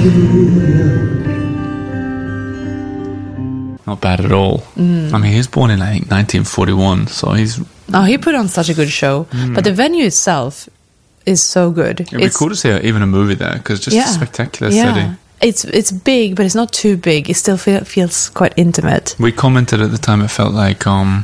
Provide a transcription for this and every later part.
Not bad at all. I mean, he was born in, I think, 1941, so he's... Oh, he put on such a good show. But the venue itself is so good. It'd be cool to see even a movie there, because just a spectacular setting. It's big, but it's not too big. It still feels quite intimate. We commented at the time it felt like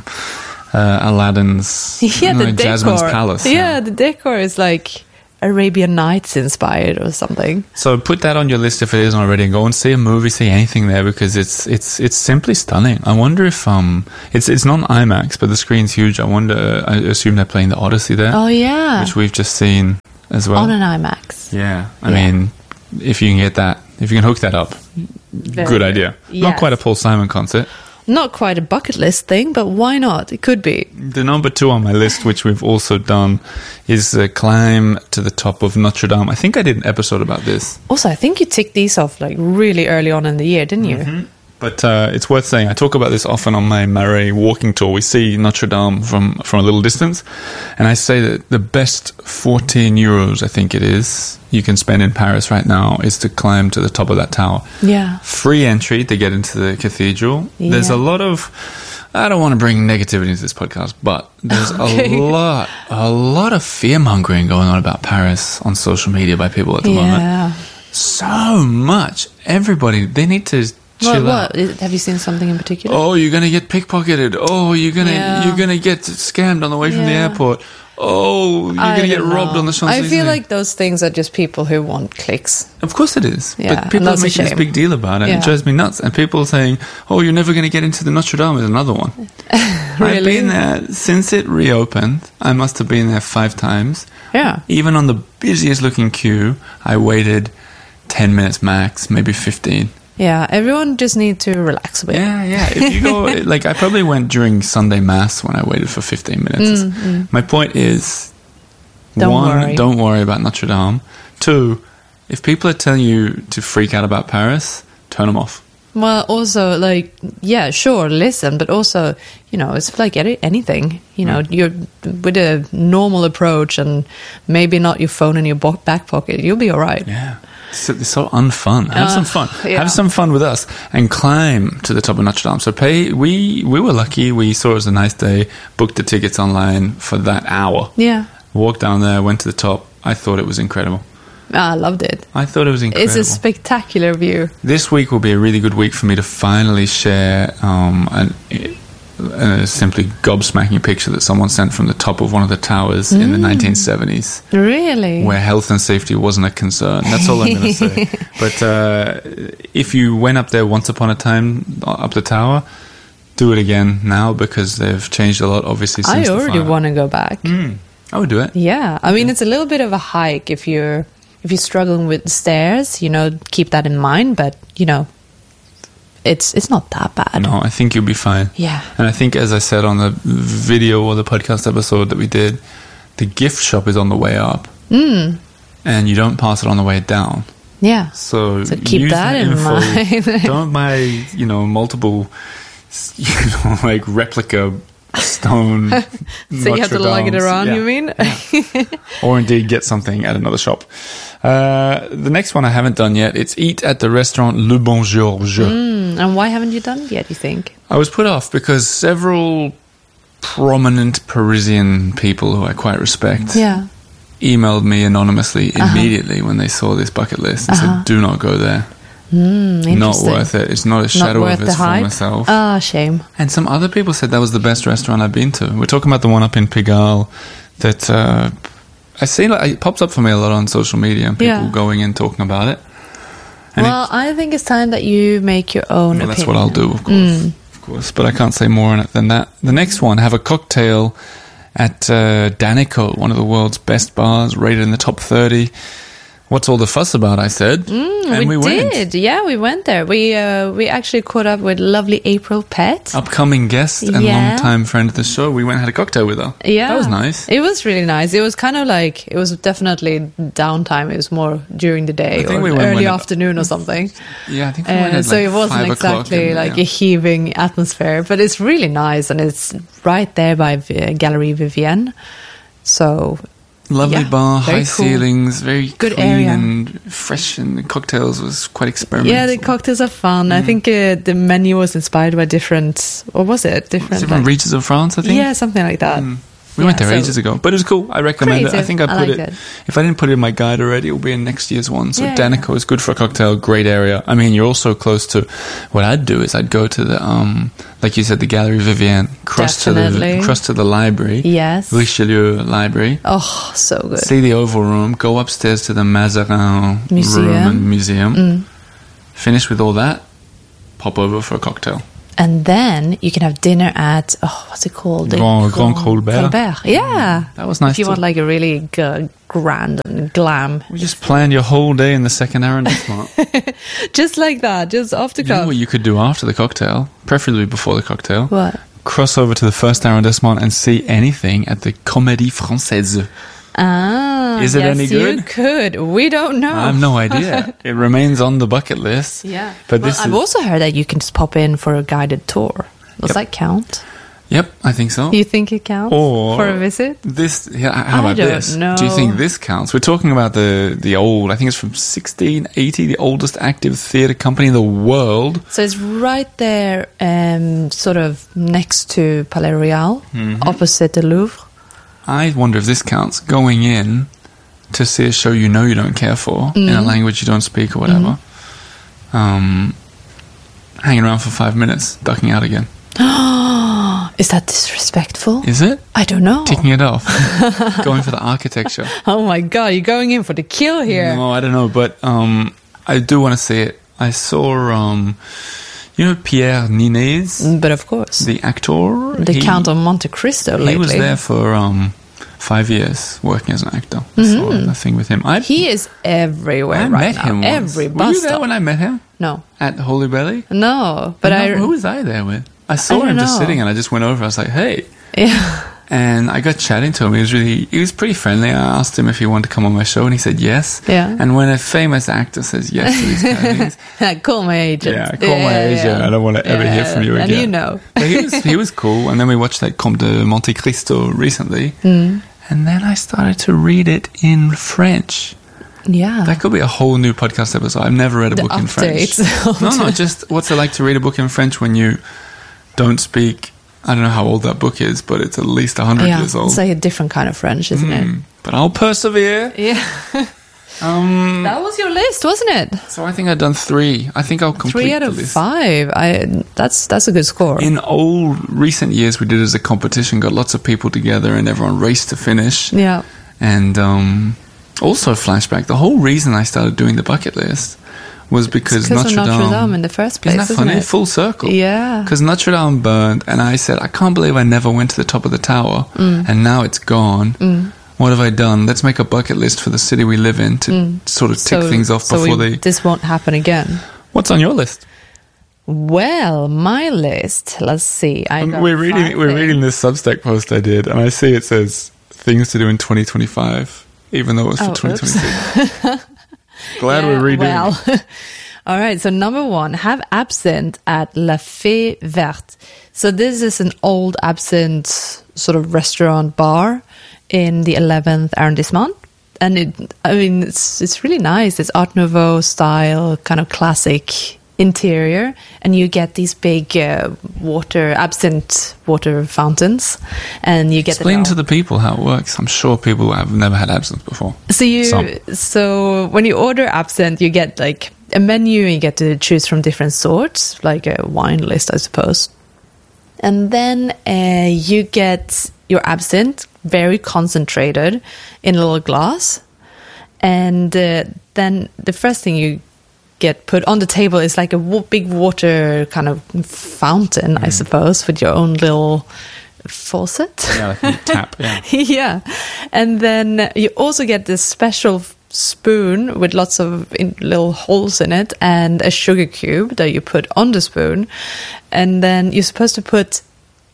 Aladdin's Jasmine's palace. Yeah, the decor is like Arabian Nights inspired or something. So put that on your list if it isn't already, and go and see a movie, see anything there, because it's simply stunning. I wonder if it's not an IMAX, but the screen's huge. I assume they're playing the Odyssey there. Oh yeah, which we've just seen as well on an IMAX. Yeah, I mean, if you can get that, if you can hook that up, good idea. Yes. Not quite a Paul Simon concert. Not quite a bucket list thing, but why not? It could be. The number 2 on my list, which we've also done, is Climb to the Top of Notre Dame. I think I did an episode about this. Also, I think you ticked these off like really early on in the year, didn't you? Mm-hmm. But it's worth saying, I talk about this often on my Marais walking tour. We see Notre Dame from a little distance, and I say that the best 14 euros, I think it is, you can spend in Paris right now is to climb to the top of that tower. Yeah. Free entry to get into the cathedral. Yeah. There's a lot of... I don't want to bring negativity into this podcast, but there's a lot of fear-mongering going on about Paris on social media by people at the moment. So much. Everybody, they need to... What? Have you seen something in particular? Oh, you're gonna get pickpocketed. Oh, you're gonna get scammed on the way from the airport. Oh, you're gonna get robbed on the Champs-Élysées. I feel like those things are just people who want clicks. Of course it is. Yeah, but people are making this big deal about it. It drives me nuts. And people saying, "Oh, you're never gonna get into the Notre Dame," is another one. Really? I've been there since it reopened. I must have been there 5 times. Yeah. Even on the busiest looking queue, I waited 10 minutes max, maybe 15. Yeah, everyone just needs to relax a bit. Yeah. If you go, like, I probably went during Sunday Mass when I waited for 15 minutes. My point is, don't worry about Notre Dame. 2, if people are telling you to freak out about Paris, turn them off. Well, also, like, yeah, sure, listen, but also, you know, it's like anything. You know, you're with a normal approach and maybe not your phone in your back pocket, you'll be all right. Yeah. It's so unfun. Have some fun. Yeah. Have some fun with us and climb to the top of Notre Dame. So we were lucky. We saw it was a nice day, booked the tickets online for that hour. Yeah. Walked down there, went to the top. I thought it was incredible. I loved it. I thought it was incredible. It's a spectacular view. This week will be a really good week for me to finally share a simply gobsmacking picture that someone sent from the top of one of the towers in the 1970s. Really? Where health and safety wasn't a concern. That's all I'm going to say. But if you went up there once upon a time, up the tower, do it again now, because they've changed a lot, obviously, since I already want to go back. I would do it. Yeah. I mean, it's a little bit of a hike if you're struggling with the stairs, you know, keep that in mind. But, you know, it's not that bad. No, I think you'll be fine. Yeah. And I think, as I said on the video or the podcast episode that we did, the gift shop is on the way up. And you don't pass it on the way down. Yeah. So keep that in mind. Don't buy, you know, multiple, you know, like replica stone. So you have to lug it around, you mean? Yeah. Or indeed get something at another shop. The next one I haven't done yet. It's eat at the restaurant Le Bon Georges. And why haven't you done it yet, you think? I was put off because several prominent Parisian people who I quite respect emailed me anonymously immediately when they saw this bucket list and said, do not go there. Not worth it. It's not a shadow of its former self. Ah, shame. And some other people said that was the best restaurant I've been to. We're talking about the one up in Pigalle that I see, like, it pops up for me a lot on social media and people going in talking about it. And I think it's time that you make your own opinion. That's what I'll do, of course. Of course, but I can't say more on it than that. The next one, have a cocktail at Danico, one of the world's best bars, rated in the top 30. What's all the fuss about, I said. And we did. Went. Yeah, we went there. We actually caught up with lovely April Pett. Upcoming guest and long-time friend of the show. We went and had a cocktail with her. Yeah. That was nice. It was really nice. It was kind of like, it was definitely downtime. It was more during the day or early afternoon or something. Yeah, I think we went at so it wasn't exactly like a heaving atmosphere, but it's really nice and it's right there by Galerie Vivienne. So... Lovely Yeah, bar, very high cool. ceilings, very Good clean area. and fresh, and the cocktails was quite experimental. Yeah, the cocktails are fun. I think the menu was inspired by different, or was it different? Different like- regions of France, I think. yeah, something like that. We went Yeah, there so- ages ago, but it was cool. I recommend it. I Creative. think I put liked it. If I didn't put it in my guide already, it will be in next year's one. So Yeah, Danica is good for a cocktail, great area. I mean, you're also close to. What I'd do is I'd go to the, like you said, the Galerie Vivienne, cross Definitely. to the library, Yes. Richelieu Library. Oh, so good. See the Oval Room. Go upstairs to the Mazarin Museum. Room and Museum. Finish with all that. Pop over for a cocktail. And then you can have dinner at, what's it called? The Grand Colbert. Yeah. That was nice If you too. want like a really grand and glam. We just planned your whole day in the second arrondissement. Just like that, just off the You know cuff. what you could do after the cocktail, preferably before the cocktail? What? Cross over to the first arrondissement and see anything at the Comédie Française. Ah. Is it yes, any good? You could. We don't know. I have no idea. It remains on the bucket list. Yeah. But Well, this I've is... also heard that you can just pop in for a guided tour. Does Yep. that count? Yep, I think so. You think it counts Or- for a visit? This, yeah, how I about don't this? know. Do you think this counts? We're talking about the old, I think it's from 1680, the oldest active theatre company in the world. So it's right there, sort of next to Palais Royal, Mm-hmm. opposite the Louvre. I wonder if this counts. Going in to see a show you know you don't care for in a language you don't speak or whatever. Hanging around for 5 minutes, ducking out again. Is that disrespectful? Is it? I don't know. Ticking it off. Going for the architecture. Oh my god, you're going in for the kill here. No, I don't know, but I do want to see it. I saw, you know, Pierre Ninez, But of course, the actor. the Count of Monte Cristo lately. He was there for 5 years working as an actor. I saw a thing with him. He is everywhere I right met now. him once. Every Were bus you there stop. when I met him? No, At Holy Belly? no, but Who was I there with? I saw don't him just know. sitting and I just went over. I was like, hey. yeah. And I got chatting to him. He was pretty friendly. I asked him if he wanted to come on my show and he said yes. Yeah. And when a famous actor says yes to these kind of things, Call my agent. yeah, call my agent. I don't want to ever hear from you again. And you know. But he was cool. And then we watched that Comte de Monte Cristo recently. Mm. And then I started to read it in French. Yeah. That could be a whole new podcast episode. I've never read a The book in French. updates. No, just what's it like to read a book in French when you don't speak. I don't know how old that book is, but it's at least 100 Yeah, years old. it's like a different kind of French, isn't it? But I'll persevere. Yeah. That was your list, wasn't it? So I think I've done 3. I think I'll complete 3 out the of list. 5. That's a good score. In recent years, we did it as a competition, got lots of people together, and everyone raced to finish. Yeah. And also, flashback, the whole reason I started doing the bucket list was because Because of Notre Dame in the first place, Isn't that isn't funny? it? Full circle. Yeah. Because Notre Dame burned, and I said, I can't believe I never went to the top of the tower, and now it's gone. What have I done? Let's make a bucket list for the city we live in to sort of tick things off before they... This won't happen again. What's on your list? Well, my list. Let's see. We're reading this Substack post I did, and I see it says things to do in 2025, even though it was for 2026. Glad we're reading. Well, all right. So number 1, have absinthe at La Fée Verte. So this is an old absinthe sort of restaurant bar in the 11th arrondissement. And it's really nice. It's Art Nouveau style, kind of classic interior. And you get these big absinthe water fountains. And you get Explain to the people how it works. I'm sure people have never had absinthe before. So when you order absinthe, you get like a menu and you get to choose from different sorts, like a wine list, I suppose. And then you get your absinthe very concentrated in a little glass. And then the first thing you get put on the table is like a big water kind of fountain, I suppose, with your own little faucet. Yeah, like a tap, yeah. Yeah. And then you also get this special spoon with lots of little holes in it and a sugar cube that you put on the spoon. And then you're supposed to put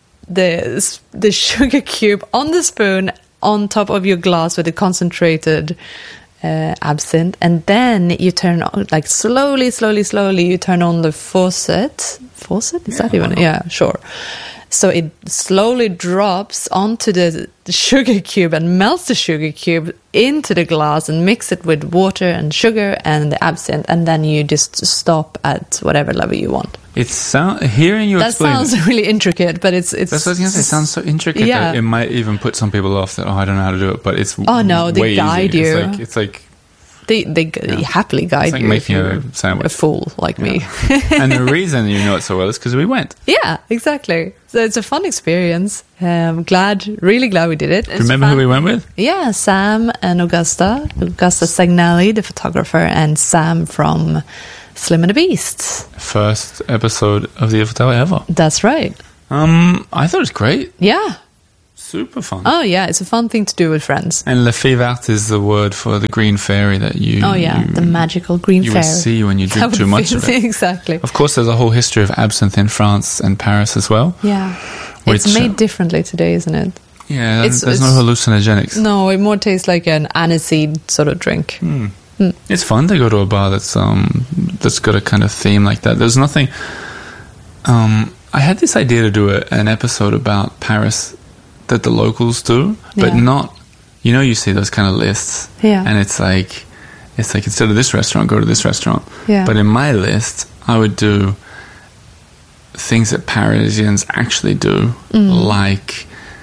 the sugar cube on the spoon on top of your glass with a concentrated absinthe. And then you turn on, like slowly, you turn on the faucet. Faucet? Is that even? Yeah, sure. So it slowly drops onto the sugar cube and melts the sugar cube into the glass and mix it with water and sugar and the absinthe, and then you just stop at whatever level you want. Hearing you That explain sounds really intricate, but it's that's what I was going to say. It sounds so intricate Yeah. that it might even put some people off that, I don't know how to do it, but it's Oh, no, they way guide easy. you. It's like they happily guide It's like you making if a you're sandwich. a fool like me. and the reason you know it so well is because we went. Yeah, exactly. So it's a fun experience. Really glad we did it. It's Remember fun. who we went with? Yeah, Sam and Augusta Sagnelli, the photographer, and Sam from Slim and the Beast. First episode of the Eiffel Tower ever. That's right. I thought it was great. Yeah. Super fun. Oh, yeah. It's a fun thing to do with friends. And Le Fée Verte is the word for the green fairy that you. Oh, yeah. The magical green you fairy. would see when you That drink would too much be- of it. Exactly. Of course, there's a whole history of absinthe in France and Paris as well. Yeah. Which, It's made differently today, isn't it? Yeah, It's- there's no it's- hallucinogenics. No, it more tastes like an aniseed sort of drink. It's fun to go to a bar that's got a kind of theme like that. There's nothing. I had this idea to do an episode about Paris that the locals do, but Yeah. not. You see those kind of lists, Yeah. and it's like instead of this restaurant, go to this restaurant. Yeah. But in my list, I would do things that Parisians actually do, like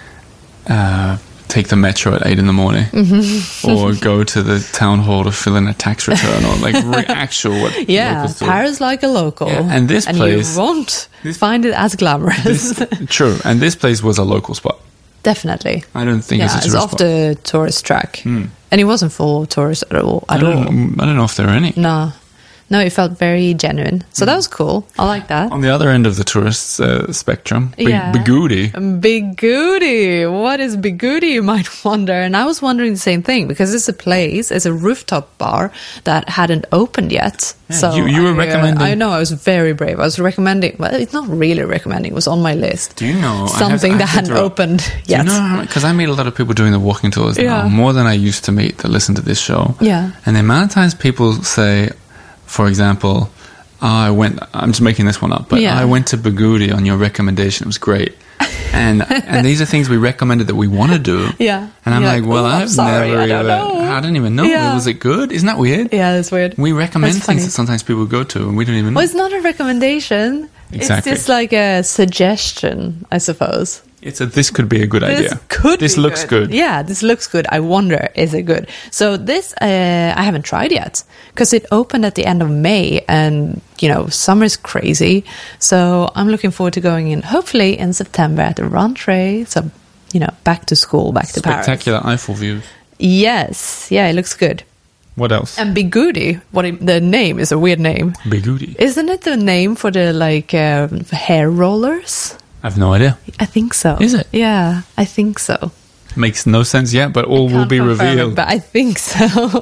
take the metro at 8 a.m, or go to the town hall to fill in a tax return, or like actual what Yeah, locals do. Paris like a local. Yeah, and this place- you won't find it as glamorous. True, and this place was a local spot. Definitely. I don't think Yeah, it's a it's tourist off spot. the tourist track. And it wasn't full of tourists at all. I don't know if there are any. No, it felt very genuine. So that was cool. I like that. On the other end of the tourist spectrum, Yeah. Bigudi. Bigudi. What is Bigudi, you might wonder? And I was wondering the same thing, because it's a rooftop bar that hadn't opened yet. Yeah, So you were recommending- I know, I was very brave. I was recommending, well, it's not really recommending, it was on my list. Do you know Something that hadn't opened Do yet. you know because I meet a lot of people doing the walking tours Yeah. now, more than I used to meet that listen to this show. Yeah. And the amount of times people say, for example, I'm just making this one up, but Yeah. I went to Bigudi on your recommendation. It was great. And these are things we recommended that we want to do. Yeah. And I'm You're like, like, well, "Oh, I'm I've sorry, never I don't know." I don't even know. Yeah. Was it good? Isn't that weird? Yeah, that's weird. We recommend That's things funny. that sometimes people go to and we don't even know. Well, it's not a recommendation. Exactly. It's just like a suggestion, I suppose. This could be a good idea. This looks good. Yeah, this looks good. I wonder, is it good? So this, I haven't tried yet, because it opened at the end of May, and, summer's crazy. So I'm looking forward to going in, hopefully in September at the rentrée. So, back to school, back to Paris. Spectacular Eiffel views. Yes. Yeah, it looks good. What else? And Bigudi, the name is a weird name. Bigudi. Isn't it the name for the, hair rollers? I have no idea. I think so. Is it? Yeah, I think so. Makes no sense yet, but all will Can't be confirm it, revealed. but I think so.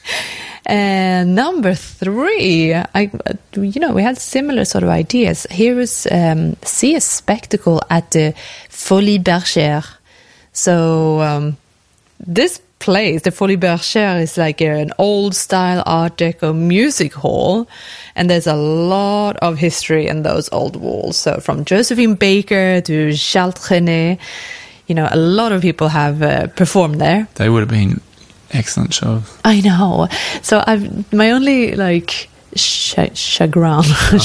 And number 3, we had similar sort of ideas. Here is see a spectacle at the Folies Bergère. So this place, the Folies Bergère, is like an old style Art Deco music hall, and there's a lot of history in those old walls. So from Josephine Baker to Charles Trenet, a lot of people have performed there. They would have been excellent shows. I know. So my only chagrin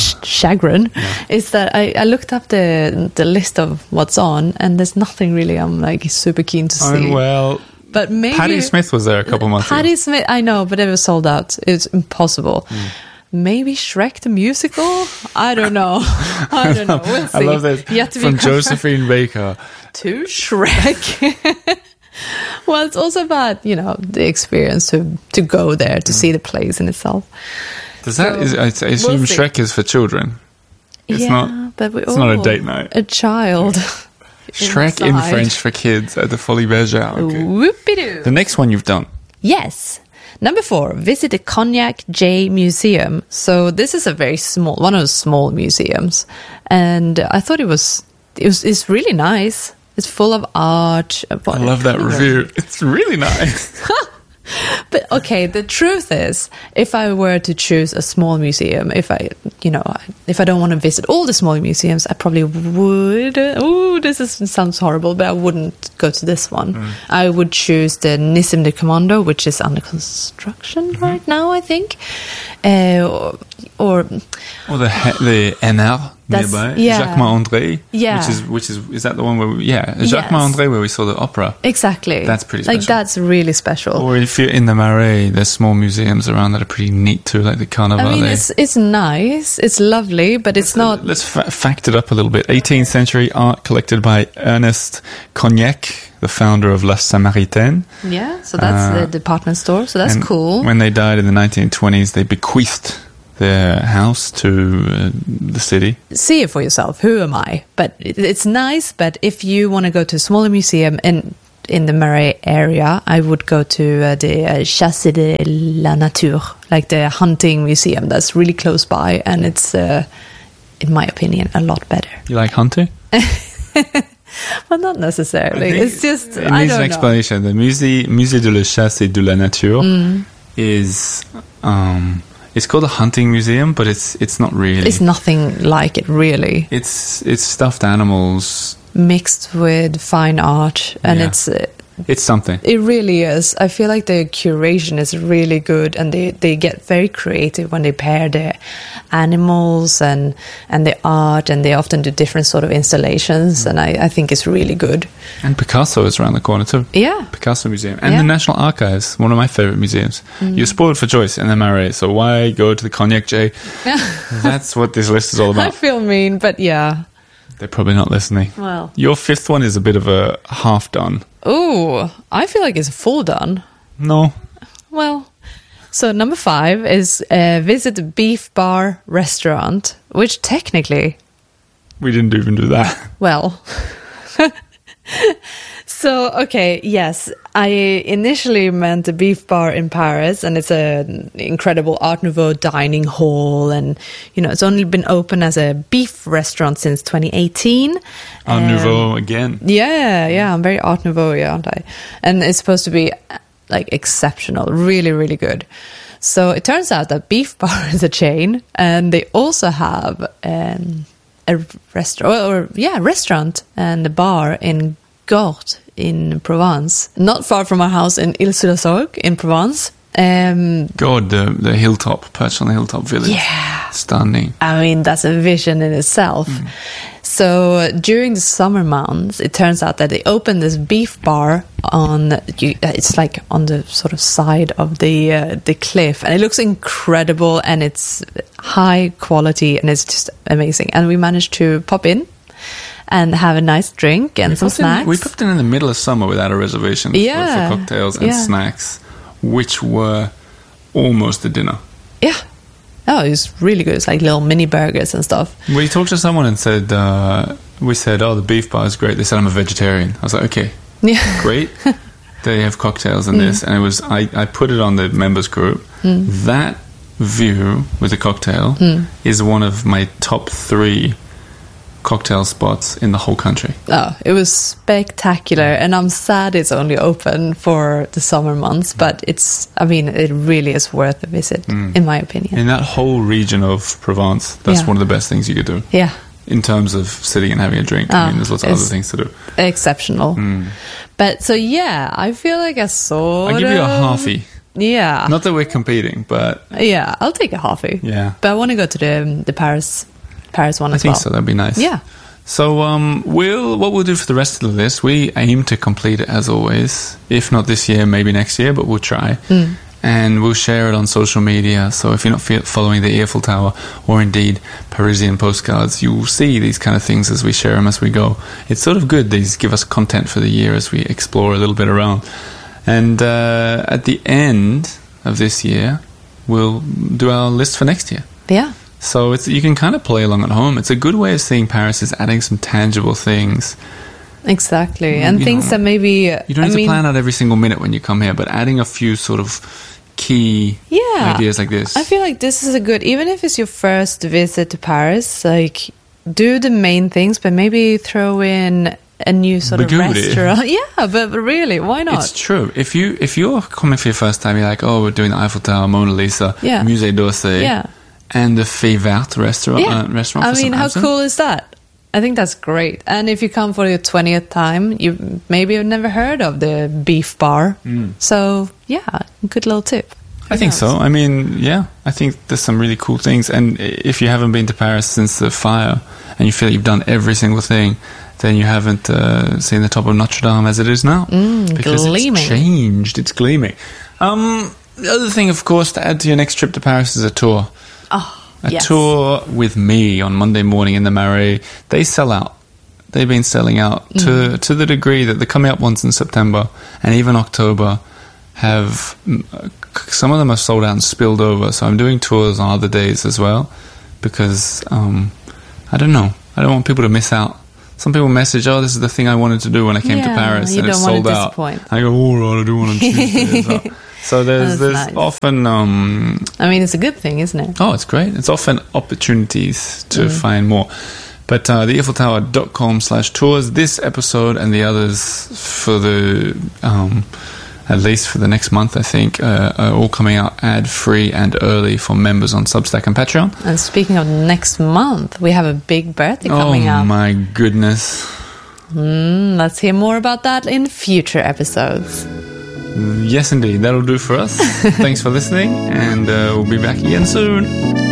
is that I looked up the list of what's on, and there's nothing really I'm super keen to see. Oh, well, But maybe Patti Smith was there a couple months ago. Patti Smith, I know, but it was sold out. It's impossible. Maybe Shrek the musical? I don't know. We'll see. I love this. Yet to be From confirmed. Josephine Baker. To Shrek. Well, it's also about, the experience to go there, to see the place in itself. I assume we'll see. Shrek is for children. It's not. But It's not a date night. A child. Shrek in inside. French for kids at the Folies Bergère. Okay. Whoopie-doo. The next one you've done. Yes. Number 4, visit the Cognac J Museum. So this is a very one of those small museums, and I thought it's really nice. It's full of art. I love that review. It's really nice. But okay, the truth is, if I were to choose a small museum, if I don't want to visit all the small museums, I probably would. Oh, sounds horrible, but I wouldn't go to this one. I would choose the Nissim de Commando, which is under construction right now, I think, or the NR nearby, Jacquemart-André. Yeah, which is that the one where Jacquemart-André, where we saw the opera. Exactly. That's pretty special. Like, that's really special. Or if you're in the Marais, there's small museums around that are pretty neat too, like the Carnaval. I mean, it's nice, it's lovely, but it's not. Let's fact it up a little bit. 18th century art collected by Ernest Cognac, the founder of La Samaritaine. Yeah, so that's the department store, so that's cool. When they died in the 1920s, they bequeathed their house to the city. See it for yourself. Who am I? But it's nice, but if you want to go to a smaller museum in the Marais area, I would go to the Chasse de la Nature, like the hunting museum that's really close by, and it's, in my opinion, a lot better. You like hunting? Well, not necessarily. It's just, it needs an explanation. The Musée de la Chasse et de la Nature is... it's called a hunting museum, but it's not really. It's nothing like it, really. It's stuffed animals mixed with fine art, and it's something. It really is. I feel like the curation is really good, and they get very creative when they pair the animals and the art, and they often do different sort of installations, and I think it's really good. And Picasso is around the corner too. Yeah. Picasso Museum. And the National Archives, one of my favourite museums. You're spoiled for choice in the Marais, so why go to the Cognac J? That's what this list is all about. I feel mean, but yeah. They're probably not listening. Well, your fifth one is a bit of a half done. Oh, I feel like it's full done. No. Well, so number 5 is visit the Beef Bar restaurant, which technically... We didn't even do that. Well... So, okay, yes, I initially meant the Beef Bar in Paris, and it's an incredible Art Nouveau dining hall, and, it's only been open as a beef restaurant since 2018. Art Nouveau again. Yeah, I'm very Art Nouveau, aren't I? And it's supposed to be, like, exceptional, really, really good. So it turns out that Beef Bar is a chain, and they also have a restaurant and a bar in Gordes in Provence, not far from our house in Île-sur-la-Sorgue in Provence. God, the hilltop, perched on the hilltop village. Yeah. Stunning. I mean, that's a vision in itself. So during the summer months, it turns out that they opened this beef bar it's like on the sort of side of the cliff, and it looks incredible, and it's high quality, and it's just amazing. And we managed to pop in and have a nice drink and some snacks. We popped in the middle of summer without a reservation for cocktails and snacks, which were almost a dinner. Yeah. Oh, it was really good. It's like little mini burgers and stuff. We talked to someone and said, we said, the beef bar is great. They said, I'm a vegetarian. I was like, okay, great. They have cocktails and this. And it was, I put it on the members group. That view with the cocktail is one of my top 3 cocktail spots in the whole country. Oh, it was spectacular, and I'm sad it's only open for the summer months, but it really is worth a visit, in my opinion. In that whole region of Provence, that's one of the best things you could do. Yeah. In terms of sitting and having a drink. I mean, there's lots of other things to do. Exceptional. But so, I feel like I'll give you a halfie. Yeah. Not that we're competing, but... Yeah, I'll take a halfie. Yeah. But I want to go to the Paris one as well. I think so, that'd be nice. Yeah. So what we'll do for the rest of the list, we aim to complete it as always. If not this year, maybe next year, but we'll try. And we'll share it on social media. So if you're not following the Eiffel Tower or indeed Parisian postcards, you will see these kind of things as we share them as we go. It's sort of good. These give us content for the year as we explore a little bit around. And at the end of this year, we'll do our list for next year. Yeah. So you can kind of play along at home. It's a good way of seeing Paris, is adding some tangible things. Exactly. And things that maybe... You don't need to plan out every single minute when you come here, but adding a few sort of key ideas like this. I feel like this is a good... Even if it's your first visit to Paris, like, do the main things, but maybe throw in a new sort of Bigudi. restaurant. Yeah, but really, why not? It's true. If you're coming for your first time, you're like, oh, we're doing the Eiffel Tower, Mona Lisa, Yeah. Musée d'Orsay, Yeah. and the Fée Verte restaurant. Restaurant. I for mean, St. how Anselm. cool is that? I think that's great. And if you come for your 20th time, you maybe have never heard of the Beef Bar. So, yeah, good little tip. I think so. I mean, yeah, I think there's some really cool things. And if you haven't been to Paris since the fire and you feel you've done every single thing, then you haven't seen the top of Notre Dame as it is now. Because gleaming. it's changed. It's gleaming. The other thing, of course, to add to your next trip to Paris is a tour. A yes. tour with me on Monday morning in the Marais. They sell out. They've been selling out to the degree that the coming up ones in September and even October have... Some of them are sold out and spilled over. So I'm doing tours on other days as well because, I don't know. I don't want people to miss out. Some people message, oh, this is the thing I wanted to do when I came to Paris, you and it's don't want sold to out. disappoint. I go, all right, I do want on Tuesday as well. So there's nice. often... I mean, it's a good thing, isn't it? Oh, it's great. It's often opportunities to find more. But the EiffelTower.com/tours, this episode and the others for the... at least for the next month, I think, are all coming out ad-free and early for members on Substack and Patreon. And speaking of next month, we have a big birthday coming Oh up. my goodness. Let's hear more about that in future episodes. Yes, indeed. That'll do for us. Thanks for listening, and we'll be back again soon.